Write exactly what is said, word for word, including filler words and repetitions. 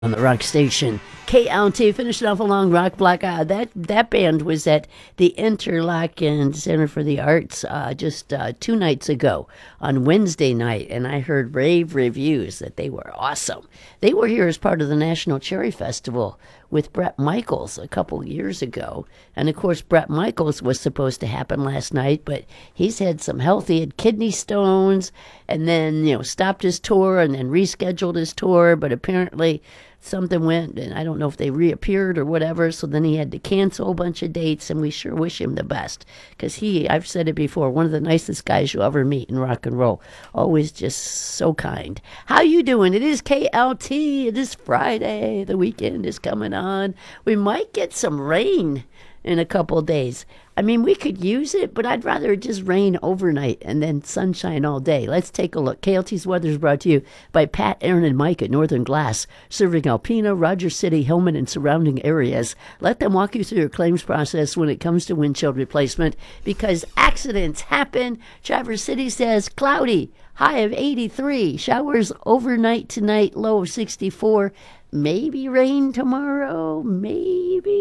On the rock station, K L T, finishing off a long rock block. Uh, that that band was at the Interlochen Center for the Arts uh, just uh, two nights ago on Wednesday night, and I heard rave reviews that they were awesome. They were here as part of the National Cherry Festival with Bret Michaels a couple years ago, and of course Bret Michaels was supposed to happen last night, but he's had some health. He had kidney stones, and then you know stopped his tour and then rescheduled his tour, but apparently something went, and I don't know if they reappeared or whatever, so then he had to cancel a bunch of dates, and we sure wish him the best, because he, I've said it before, one of the nicest guys you'll ever meet in rock and roll. Always just so kind. How you doing? It is K L T. It is Friday. The weekend is coming on. We might get some rain in a couple of days. I mean, we could use it, but I'd rather it just rain overnight and then sunshine all day. Let's take a look. K L T's weather is brought to you by Pat, Aaron, and Mike at Northern Glass, serving Alpena, Rogers City, Hillman, and surrounding areas. Let them walk you through your claims process when it comes to windshield replacement, because accidents happen. Traverse City says cloudy, high of eighty-three. Showers overnight tonight, low of sixty-four. Maybe rain tomorrow, maybe.